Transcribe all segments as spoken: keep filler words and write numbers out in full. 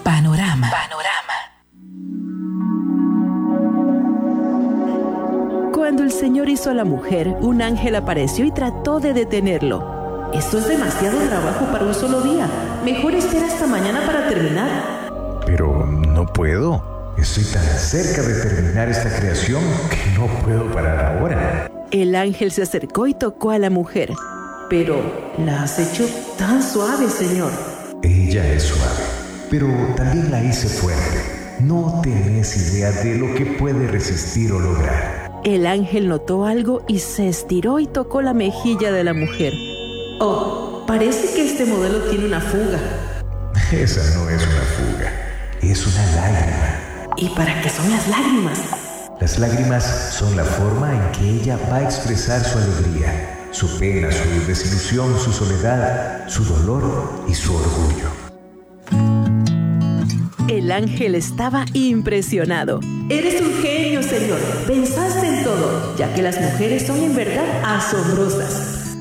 Panorama. Panorama. Cuando el Señor hizo a la mujer, un ángel apareció y trató de detenerlo. Esto es demasiado trabajo para un solo día. Mejor espera hasta mañana para terminar. Pero no puedo. Estoy tan cerca de terminar esta creación que no puedo parar ahora. El ángel se acercó y tocó a la mujer. Pero la has hecho tan suave, Señor. Ella es suave, pero también la hice fuerte. No tenés idea de lo que puede resistir o lograr. El ángel notó algo y se estiró y tocó la mejilla de la mujer. Oh, parece que este modelo tiene una fuga. Esa no es una fuga, es una lágrima. ¿Y para qué son las lágrimas? Las lágrimas son la forma en que ella va a expresar su alegría, su pena, su desilusión, su soledad, su dolor y su orgullo. El ángel estaba impresionado. Eres un genio, Señor. Pensaste en todo, ya que las mujeres son en verdad asombrosas.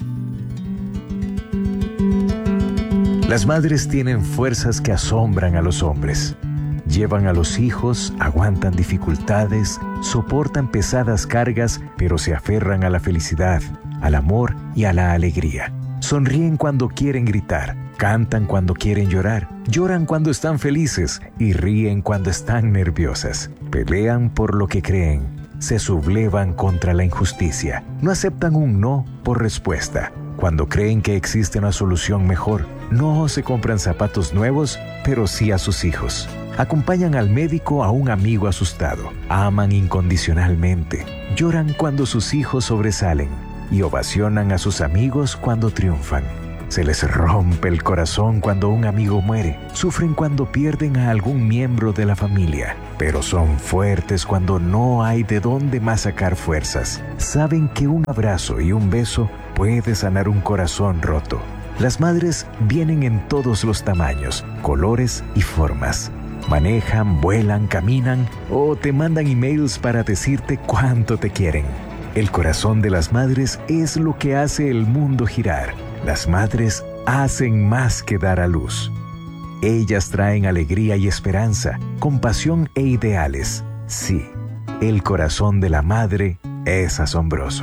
Las madres tienen fuerzas que asombran a los hombres. Llevan a los hijos, aguantan dificultades, soportan pesadas cargas, pero se aferran a la felicidad, al amor y a la alegría. Sonríen cuando quieren gritar, cantan cuando quieren llorar, lloran cuando están felices y ríen cuando están nerviosas. Pelean por lo que creen, se sublevan contra la injusticia, no aceptan un no por respuesta. Cuando creen que existe una solución mejor, no se compran zapatos nuevos, pero sí a sus hijos. Acompañan al médico a un amigo asustado, aman incondicionalmente, lloran cuando sus hijos sobresalen y ovacionan a sus amigos cuando triunfan. Se les rompe el corazón cuando un amigo muere, sufren cuando pierden a algún miembro de la familia, pero son fuertes cuando no hay de dónde más sacar fuerzas. Saben que un abrazo y un beso puede sanar un corazón roto. Las madres vienen en todos los tamaños, colores y formas. Manejan, vuelan, caminan o te mandan emails para decirte cuánto te quieren. El corazón de las madres es lo que hace el mundo girar. Las madres hacen más que dar a luz. Ellas traen alegría y esperanza, compasión e ideales. Sí, el corazón de la madre es asombroso.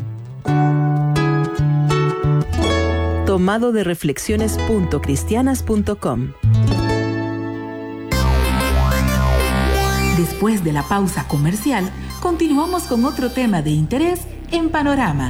Tomado de reflexiones punto cristianas punto com. Después de la pausa comercial, continuamos con otro tema de interés en Panorama.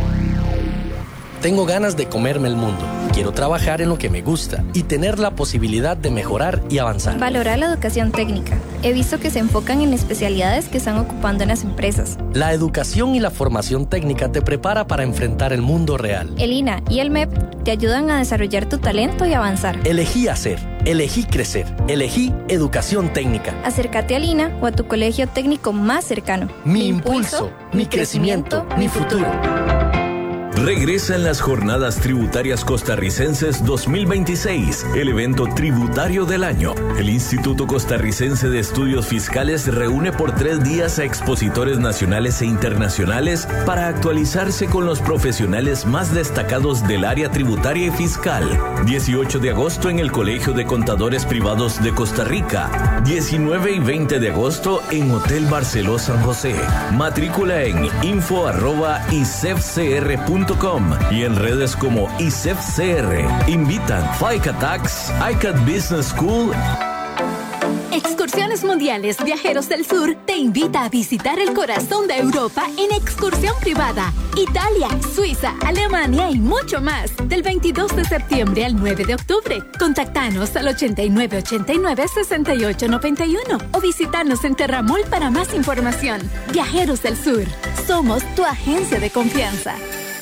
Tengo ganas de comerme el mundo. Quiero trabajar en lo que me gusta y tener la posibilidad de mejorar y avanzar. Valora la educación técnica. He visto que se enfocan en especialidades que están ocupando en las empresas. La educación y la formación técnica te prepara para enfrentar el mundo real. El I N A y el M E P te ayudan a desarrollar tu talento y avanzar. Elegí hacer, elegí crecer, elegí educación técnica. Acércate al I N A o a tu colegio técnico más cercano. Mi, mi impulso, impulso, mi crecimiento, mi futuro. Regresan las Jornadas Tributarias Costarricenses dos mil veintiséis, el evento tributario del año. El Instituto Costarricense de Estudios Fiscales reúne por tres días a expositores nacionales e internacionales para actualizarse con los profesionales más destacados del área tributaria y fiscal. dieciocho de agosto en el Colegio de Contadores Privados de Costa Rica. diecinueve y veinte de agosto en Hotel Barceló San José. Matrícula en info arroba isefcr punto com y en redes como isefcr. Invitan FICA Tax, I C A D Business School. Excursiones Mundiales Viajeros del Sur te invita a visitar el corazón de Europa en excursión privada. Italia, Suiza, Alemania y mucho más. Del veintidós de septiembre al nueve de octubre. Contactanos al ochenta y nueve ochenta y nueve sesenta y ocho noventa y uno o visitanos en Terramol para más información. Viajeros del Sur. Somos tu agencia de confianza.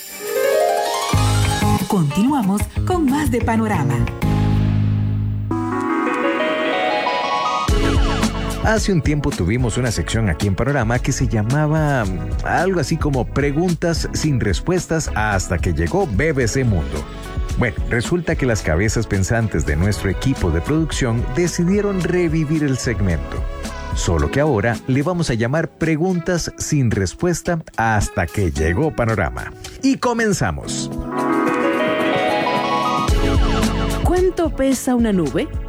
Continuamos con más de Panorama. Hace un tiempo tuvimos una sección aquí en Panorama que se llamaba algo así como Preguntas sin respuestas hasta que llegó B B C Mundo. Bueno, resulta que las cabezas pensantes de nuestro equipo de producción decidieron revivir el segmento. Solo que ahora le vamos a llamar Preguntas sin respuesta hasta que llegó Panorama. Y comenzamos. ¿Cuánto pesa una nube?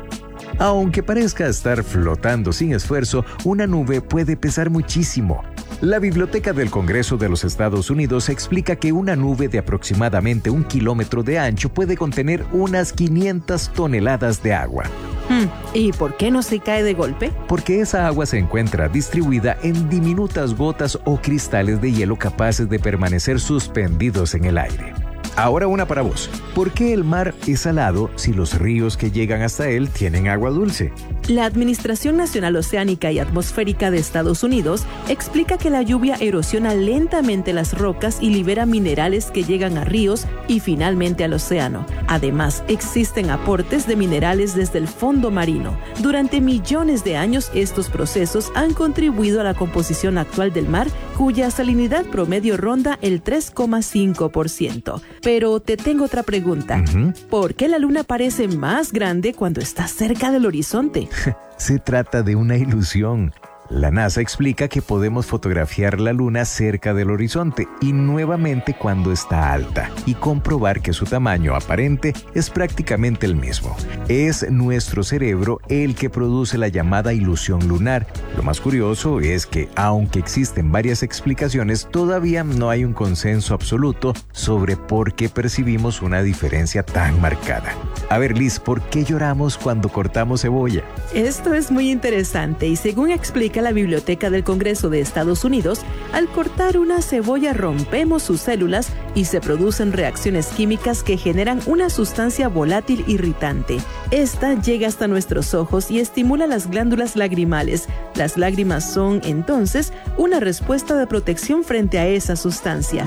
Aunque parezca estar flotando sin esfuerzo, una nube puede pesar muchísimo. La Biblioteca del Congreso de los Estados Unidos explica que una nube de aproximadamente un kilómetro de ancho puede contener unas quinientas toneladas de agua. Hmm, ¿Y por qué no se cae de golpe? Porque esa agua se encuentra distribuida en diminutas gotas o cristales de hielo capaces de permanecer suspendidos en el aire. Ahora una para vos. ¿Por qué el mar es salado si los ríos que llegan hasta él tienen agua dulce? La Administración Nacional Oceánica y Atmosférica de Estados Unidos explica que la lluvia erosiona lentamente las rocas y libera minerales que llegan a ríos y finalmente al océano. Además, existen aportes de minerales desde el fondo marino. Durante millones de años, estos procesos han contribuido a la composición actual del mar, cuya salinidad promedio ronda el tres coma cinco por ciento. Pero te tengo otra pregunta. Uh-huh. ¿Por qué la luna parece más grande cuando está cerca del horizonte? Se trata de una ilusión. La NASA explica que podemos fotografiar la luna cerca del horizonte y nuevamente cuando está alta y comprobar que su tamaño aparente es prácticamente el mismo. Es nuestro cerebro el que produce la llamada ilusión lunar. Lo más curioso es que, aunque existen varias explicaciones, todavía no hay un consenso absoluto sobre por qué percibimos una diferencia tan marcada. A ver, Liz, ¿por qué lloramos cuando cortamos cebolla? Esto es muy interesante y según explica la Biblioteca del Congreso de Estados Unidos, al cortar una cebolla rompemos sus células y se producen reacciones químicas que generan una sustancia volátil irritante. Esta llega hasta nuestros ojos y estimula las glándulas lagrimales. Las lágrimas son, entonces, una respuesta de protección frente a esa sustancia.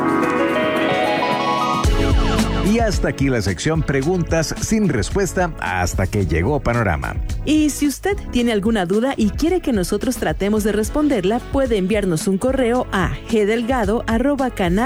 Y hasta aquí la sección Preguntas sin respuesta hasta que llegó Panorama. Y si usted tiene alguna duda y quiere que nosotros tratemos de responderla, puede enviarnos un correo a g delgado arroba canal